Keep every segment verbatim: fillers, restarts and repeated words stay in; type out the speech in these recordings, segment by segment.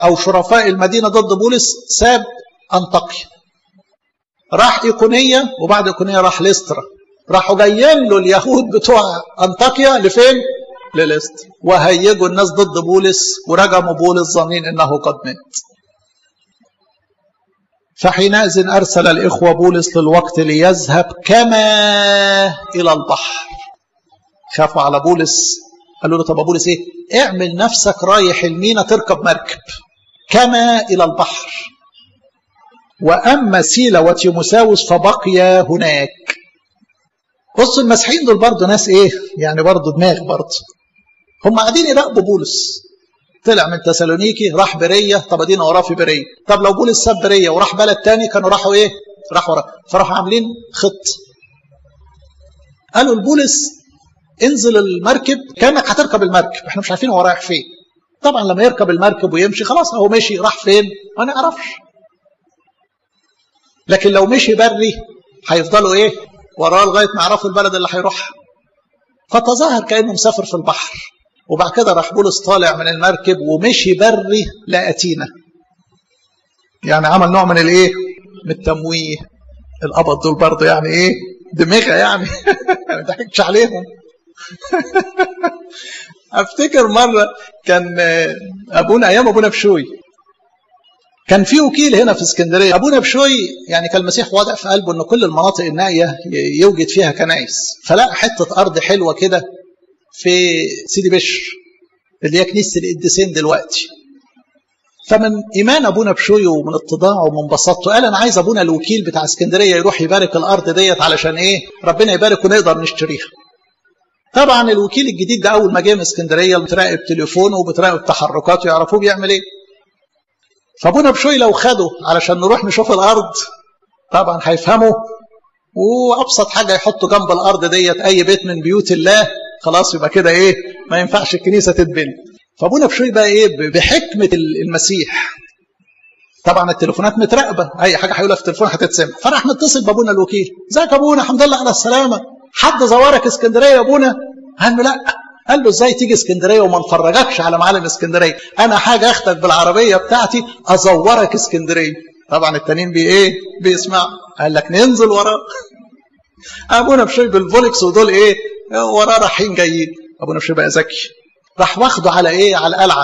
أو شرفاء المدينة ضد بولس ساب أنطاكيا، راح إيقونية، وبعد إيقونية راح ليسترا. راحوا جايين له اليهود بتوع أنطاكيا لفين؟ لليسترا، وهيجوا الناس ضد بولس ورجموا بولس ظنين إنه قد مات. فحينئذ أرسل الإخوة بولس للوقت ليذهب كما إلى البحر. خافوا على بولس، قالوا له طب بولس إيه؟ اعمل نفسك رايح المينا تركب مركب كما إلى البحر. وأما سيلا وتيموساوس فبقيا هناك. بصوا المسيحيين دول برضه ناس إيه؟ يعني برضه دماغ برضه. هم قاعدين يراقبوا بولس. طلع من تسالونيكي راح برية، طب ادينا وراه في برية. طب لو بولس ساب برية وراح بلد تاني كانوا راحوا ايه؟ راحوا وراه. فراحوا عاملين خط. قالوا لبولس انزل المركب كانك هتركب المركب، احنا مش عارفين هو رايح فين. طبعا لما يركب المركب ويمشي خلاص هو مشي، راح فين؟ ما نعرفش. لكن لو مشي بري هيفضلوا ايه؟ وراه لغايه ما يعرفوا البلد اللي هيروحها. فتظاهر كانه مسافر في البحر. وبعد كده راح بولس طالع من المركب ومشي بري لأتينا. يعني عمل نوع من الايه؟ من التمويه. القبض دول برضه يعني ايه؟ دماغه يعني ما ضحكتش عليهم. افتكر مره كان ابونا ايام ابونا بشوي كان في وكيل هنا في اسكندريه. ابونا بشوي يعني كان المسيح واضع في قلبه ان كل المناطق النائيه يوجد فيها كنائس، فلقى حته ارض حلوه كده في سيدي بشر اللي هي كنيسه القديسين دلوقتي. فمن ايمان ابونا بشوي ومن اتضاعه ومن بساطته قال انا عايز ابونا الوكيل بتاع اسكندريه يروح يبارك الارض ديت علشان ايه؟ ربنا يبارك ونقدر نشتريها. طبعا الوكيل الجديد ده اول ما جه من اسكندريه بتراقب تليفونه وبتراقب تحركاته يعرفوه بيعمل ايه. فابونا بشوي لو خده علشان نروح نشوف الارض طبعا هيفهموا، وابسط حاجه يحطوا جنب الارض ديت اي بيت من بيوت الله، خلاص يبقى كده ايه؟ ما ينفعش الكنيسه تتبني. فابونا بشوي بقى ايه؟ بحكمه المسيح طبعا التليفونات متراقبه، اي حاجه هيقولها في التليفون هتتسمع. فراح متصل بابونا الوكيل، ازيك يا ابونا؟ الحمد لله على السلامه، حد زورك اسكندريه يا ابونا؟ قال له لا. قال له ازاي تيجي اسكندريه وما نفرجكش على معالم اسكندريه؟ انا حاجه اخدك بالعربيه بتاعتي ازورك اسكندريه. طبعا التانيين بي ايه؟ بيسمع. قال لك ننزل وراه. ابونا بشوي بالفولكس ودول ايه؟ وراه رايحين جايين. ابونا بشوي بقى ذكي، راح واخده على ايه؟ على القلعه.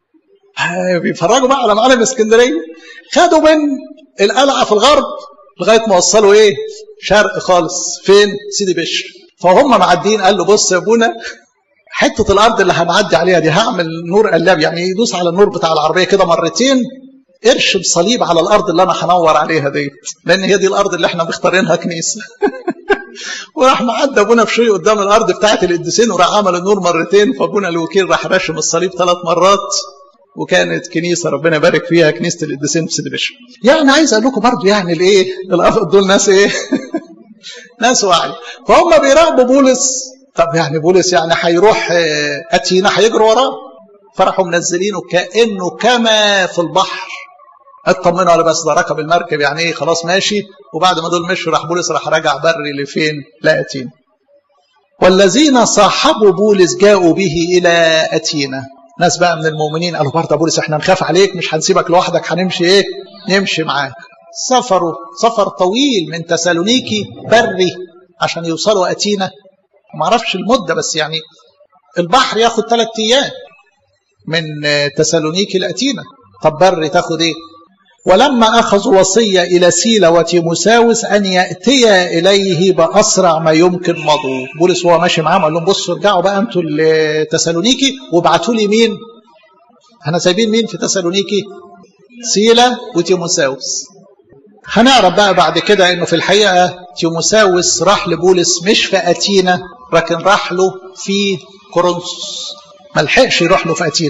بيفرجوا بقى على معالم اسكندريه. خدوا من القلعه في الغرب لغايه ما وصلوا ايه؟ شرق خالص. فين؟ سيدي بشر. فهم معديين قال له بص يا ابونا، حته الارض اللي هنعدي عليها دي هعمل نور قلاب، يعني يدوس على النور بتاع العربيه كده مرتين، ارشم صليب على الارض اللي انا هنور عليها دي، لان هي دي الارض اللي احنا مختارينها كنيسه. وراح معدى ابونا بشوي قدام الارض بتاعت القديسين وراح عمل النور مرتين. فابونا الوكيل راح رشم الصليب ثلاث مرات، وكانت كنيسه ربنا يبارك فيها كنيسه القديسين في سيدي بشر. يعني عايز اقول لكم برضه يعني الايه؟ الافضل دول ناس ايه؟ ناس واعي. فهم بيراقبوا بولس. طب يعني بولس يعني هيروح اتينا هيجروا وراه. فراحوا منزلينه كانه كما في البحر. اطمنوا على بس ده ركب المركب يعني ايه؟ خلاص ماشي. وبعد ما دول مشوا راح بولس راح راجع بري لفين؟ لاتينا. والذين صاحبوا بولس جاءوا به الى اتينا. ناس بقى من المؤمنين قالوا برضه بولس احنا نخاف عليك، مش هنسيبك لوحدك، هنمشي ايه؟ نمشي معاك. سفروا سفر طويل من تسالونيكي بري عشان يوصلوا اتينا. ما اعرفش المده بس يعني البحر ياخد ثلاث ايام من تسالونيكي لاتينا. طب بري تاخد ايه؟ ولما اخذوا وصيه الى سيلا وتيموساوس ان ياتيا اليه باسرع ما يمكن مضوا. بولس وهو ماشي معاهم قال لهم بصوا ارجعوا بقى انتوا لتسالونيكي وابعتوا لي مين؟ احنا سايبين مين في تسالونيكي؟ سيلا وتيموساوس. هنعرف بقى بعد كده انه في الحقيقه تيموساوس راح لبولس مش في اتينا، لكن راح له في كورنثوس، ما لحقش يروح له في اتينا.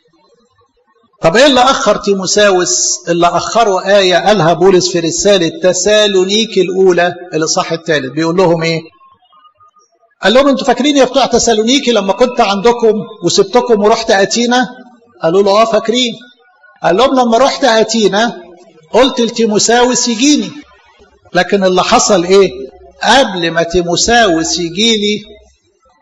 طب ايه اللي اخر تيموساوس؟ اللي اخره ايه قالها بولس في رساله تسالونيكي الاولى الاصحاح الثالث. بيقول لهم ايه؟ قال لهم انتوا فاكرين يا بتوع تسالونيكي لما كنت عندكم وسبتكم ورحت اتينا؟ قالوا له اه فاكرين. قال لهم لما رحت اتينا قلت لتيموساوس يجيني، لكن اللي حصل ايه؟ قبل ما تيموساوس يجيلي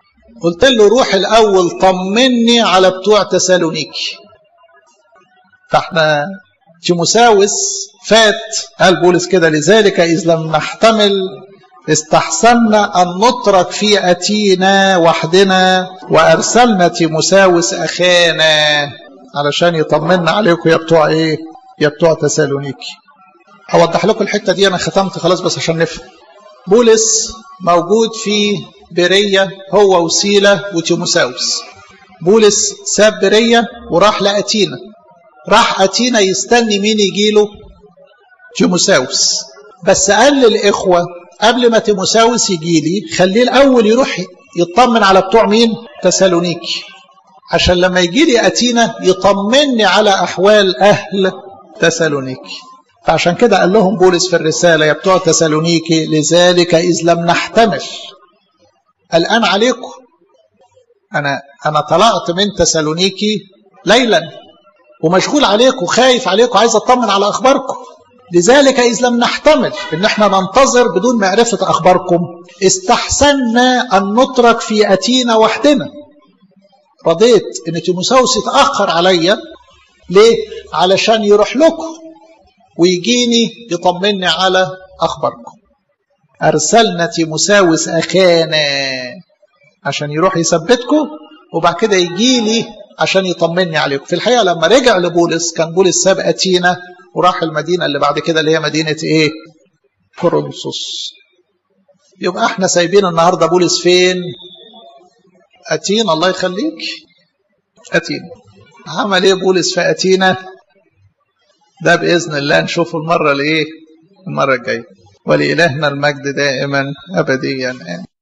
قلت له روح الاول طمني على بتوع تسالونيكي. فاحنا تيموساوس فات، قال بولس كده لذلك إذ لم نحتمل استحسنا أن نترك في أتينا وحدنا وأرسلنا تيموساوس أخانا علشان يطمنا عليكم يا بتوع إيه؟ يا بتوع تسالونيكي. أوضح لكم الحتة دي، أنا ختمت خلاص بس عشان نفهم. بولس موجود في برية هو وسيلة وتيموساوس. بولس ساب برية وراح لأتينا، راح أتينا يستني مين يجيله؟ تيموساوس. بس قال للإخوة قبل ما تيموساوس يجيلي خليه الأول يروح يطمن على بتوع مين؟ تسالونيكي، عشان لما يجيلي أتينا يطمني على أحوال أهل تسالونيكي. فعشان كده قال لهم بولس في الرسالة يا بتوع تسالونيكي لذلك إذ لم نحتمل، الآن عليكم، أنا أنا طلعت من تسالونيكي ليلا ومشغول عليكم وخايف عليكم، عايز أطمن على أخباركم. لذلك إذ لم نحتمل إن احنا ننتظر بدون معرفة أخباركم استحسنا أن نترك في أتينا وحدنا. رضيت إن تيموساوس يتأخر عليا ليه؟ علشان يروح لكم ويجيني يطمني على أخباركم. أرسلنا تيموساوس أخانا عشان يروح يثبتكم وبعد كده يجيلي عشان يطمني عليكم. في الحقيقة لما رجع لبولس كان بولس ساب أتينا وراح المدينة اللي بعد كده اللي هي مدينة إيه؟ كورنثوس. يبقى احنا سايبين النهاردة بولس فين؟ أتينا. الله يخليك، أتينا. عمل إيه بولس في أتينا؟ ده بإذن الله نشوفه المرة الإيه؟ المرة الجاية. ولإلهنا المجد دائما أبديا.